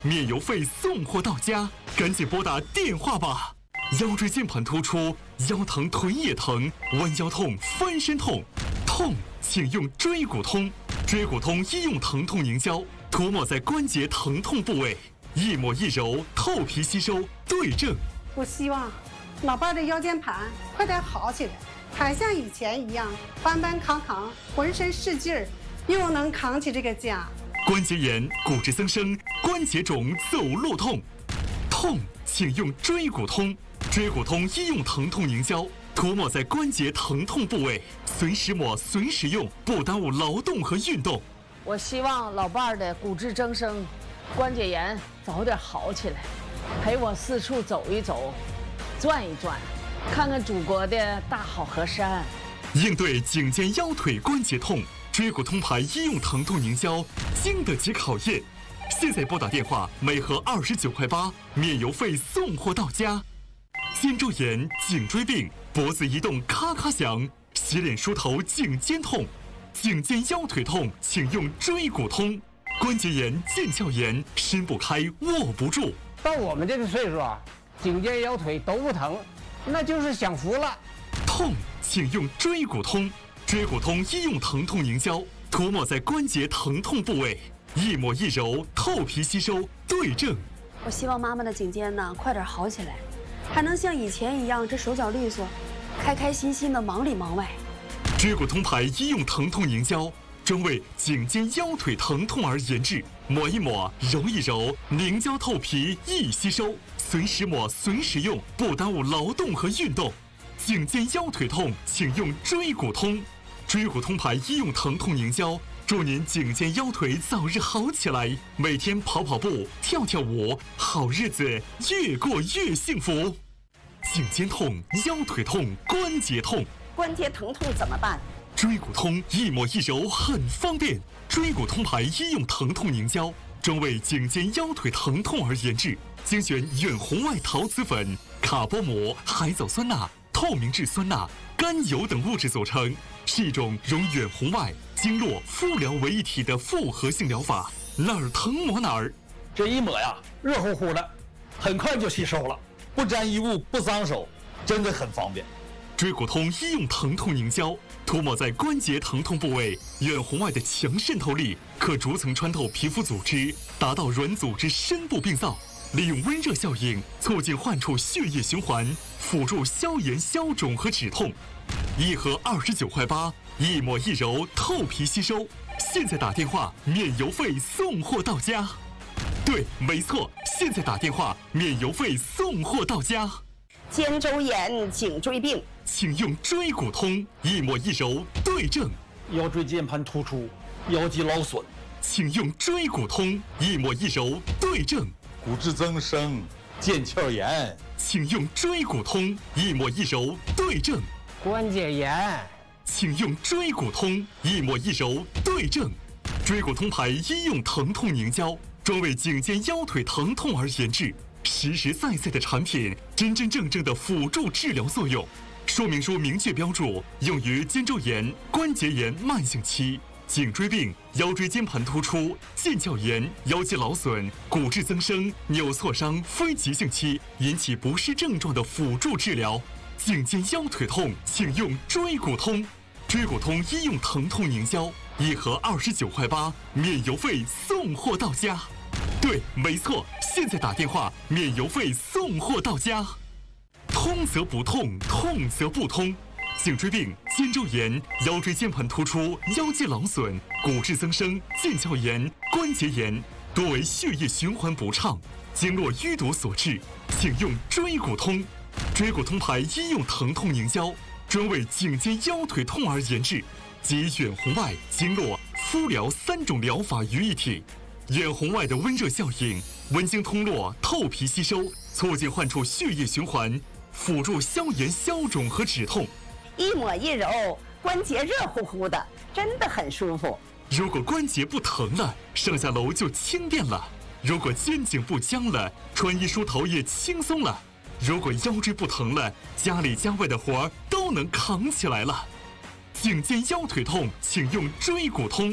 免邮费送货到家，赶紧拨打电话吧！腰椎间盘突出，腰疼腿也疼，弯腰痛、翻身痛，痛请用椎骨通。椎骨通医用疼痛凝胶，涂抹在关节疼痛部位，一抹一揉，透皮吸收，对症。 我希望老伴的腰间盘快点好起来，还像以前一样搬搬扛扛，浑身是劲儿，又能扛起这个家。 关节炎、骨质增生、关节肿、走路痛，痛请用椎骨通。椎骨通医用疼痛凝胶，涂抹在关节疼痛部位，随时抹随时用，不耽误劳动和运动。 我希望老伴儿的骨质增生、关节炎早点好起来，陪我四处走一走，转一转，看看祖国的大好河山。 应对颈肩腰腿关节痛，椎骨通牌医用疼痛凝胶经得起考验。现在拨打电话，每盒29.8块，免邮费送货到家。肩周炎、颈椎病、脖子移动咔咔响，洗脸梳头颈肩痛，颈肩腰腿痛请用椎骨通。关节炎、腱鞘炎，伸不开握不住。 到我们这个岁数啊，颈肩腰腿都不疼，那就是享福了。 痛请用椎骨通。椎骨通医用疼痛凝胶，涂抹在关节疼痛部位，一抹一揉，透皮吸收，对症。 我希望妈妈的颈肩呢快点好起来，还能像以前一样这手脚利索，开开心心的忙里忙外。 椎骨通牌医用疼痛凝胶，专为颈肩腰腿疼痛而研制，抹一抹，揉一揉，凝胶透皮易吸收，随时抹随时用，不耽误劳动和运动。颈肩腰腿痛请用椎骨通。椎骨通牌医用疼痛凝胶，祝您颈肩腰腿早日好起来，每天跑跑步、跳跳舞，好日子越过越幸福。颈肩痛、腰腿痛、关节痛， 关节疼痛怎么办？ 椎骨通一抹一揉很方便。椎骨通牌医用疼痛凝胶，专为颈肩腰腿疼痛而研制，精选远红外陶瓷粉、卡波膜、海藻酸钠、透明质酸钠、甘油等物质组成，是一种融远红外、经络、敷疗为一体的复合性疗法，哪儿疼抹哪儿。 这一抹呀，热乎乎的，很快就吸收了，不沾衣物，不脏手，真的很方便。 椎骨通医用疼痛凝胶，涂抹在关节疼痛部位，远红外的强渗透力可逐层穿透皮肤组织，达到软组织深部病灶，利用温热效应促进患处血液循环，辅助消炎消肿和止痛。一盒29.8块，一抹一揉，透皮吸收。现在打电话，免邮费送货到家。对，没错，现在打电话，免邮费送货到家。 肩周炎、颈椎病， 请用椎骨通，一抹一揉，对症。 腰椎间盘突出、腰肌劳损， 请用椎骨通，一抹一揉，对症。 骨质增生、腱鞘炎， 请用椎骨通，一抹一揉，对症。 关节炎， 请用椎骨通，一抹一揉，对症。椎骨通牌医用疼痛凝胶，专为颈肩腰腿疼痛而研制，实实在在的产品，真真正正的辅助治疗作用。说明书明确标注，用于肩周炎、关节炎慢性期、颈椎病、腰椎间盘突出、腱鞘炎、腰肌劳损、骨质增生、扭挫伤非急性期引起不适症状的辅助治疗。颈肩腰腿痛，请用椎骨通。椎骨通医用疼痛凝胶，一盒29.8块，免邮费送货到家。对，没错，现在打电话，免邮费送货到家。通则不痛，痛则不通。颈椎病、肩周炎、腰椎间盘突出、腰肌劳损、骨质增生、腱鞘炎、关节炎，多为血液循环不畅、经络淤堵所致，请用椎骨通。椎骨通牌医用疼痛凝胶，专为颈肩腰腿痛而研制，集远红外、经络、敷疗3种疗法于一体。远红外的温热效应，温经通络，透皮吸收，促进患处血液循环，辅助消炎消肿和止痛。 一抹一揉，关节热乎乎的，真的很舒服。 如果关节不疼了，上下楼就轻便了；如果肩颈不僵了，穿衣梳头也轻松了；如果腰椎不疼了，家里家外的活都能扛起来了。颈肩腰腿痛，请用椎骨通。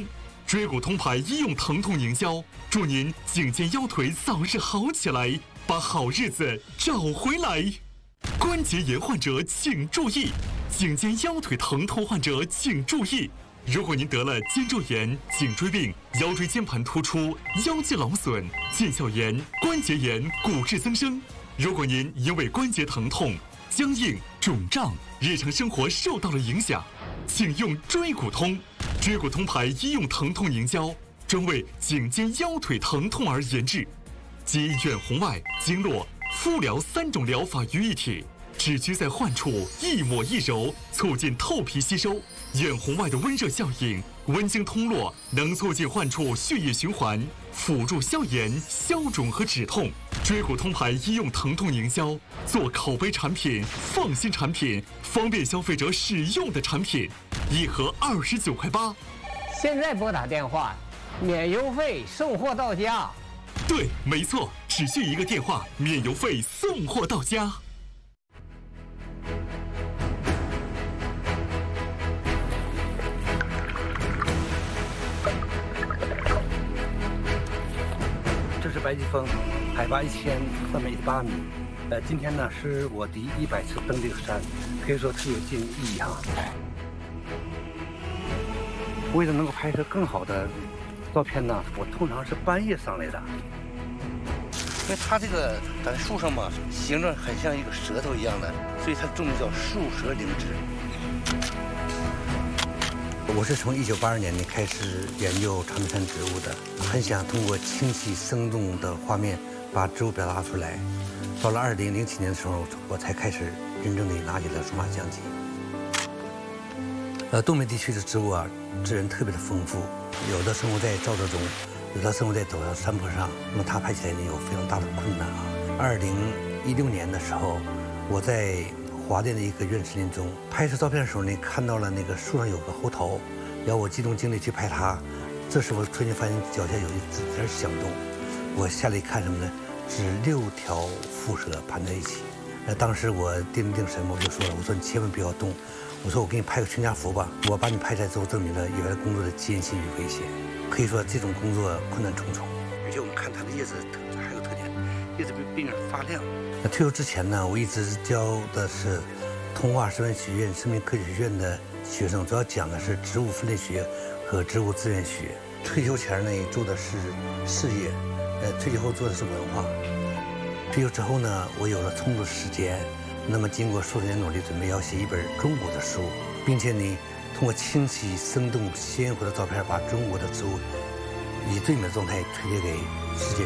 椎骨通牌医用疼痛凝胶，祝您颈肩腰腿早日好起来，把好日子找回来。关节炎患者请注意，颈肩腰腿疼痛患者请注意。如果您得了肩周炎、颈椎病、腰椎间盘突出、腰肌劳损、腱鞘炎、关节炎、骨质增生，如果您因为关节疼痛、僵硬、肿胀，日常生活受到了影响，请用椎骨通。椎骨通牌医用疼痛凝胶，专为颈肩腰腿疼痛而研制，集远红外、经络、敷疗3种疗法于一体，只需在患处一抹一揉，促进透皮吸收。远红外的温热效应，温经通络，能促进患处血液循环，辅助消炎、消肿和止痛。椎骨通牌医用疼痛凝胶，做口碑产品、放心产品、方便消费者使用的产品，一盒29.8块。 现在拨打电话，免邮费送货到家。 对，没错，只需一个电话，免邮费送货到家。 这是白吉峰，海拔1318米。今天呢是我第100次登这个山，可以说特有意义哈。为了能够拍摄更好的照片呢，我通常是半夜上来的。因为它这个在树上嘛，形状很像一个舌头一样的，所以它种名叫树舌灵芝。我是从1982年开始研究长白山植物的，很想通过清晰生动的画面把植物表达出来。到了2007年的时候，我才开始真正的拿起了数码相机。东北地区的植物啊，资源特别的丰富，有的生活在沼泽中，有的生活在陡峭山坡上，那么它拍起来呢有非常大的困难啊。2016年的时候，我在华电的一个院士林中拍摄照片的时候呢，看到了那个树上有个猴头，要我集中精力去拍它。这时候突然发现脚下有一指尖响动，我下来一看什么呢？是6条蝮蛇盘在一起。当时我定神，我就说了，我说你千万不要动，我说我给你拍个全家福吧。我把你拍下来之后，证明了野外工作的艰辛与危险。可以说这种工作困难重重，而且我们看它的叶子还有特点，叶子背面发亮。那退休之前呢，我一直教的是通化师范学院生命科学学院的学生，主要讲的是植物分类学和植物资源学。退休前呢，做的是事业，退休后做的是文化。退休之后呢，我有了充足的时间，那么经过数十年努力，准备要写一本中国的书，并且呢，通过清晰、生动、鲜活的照片，把中国的植物以最美的状态推荐给世界。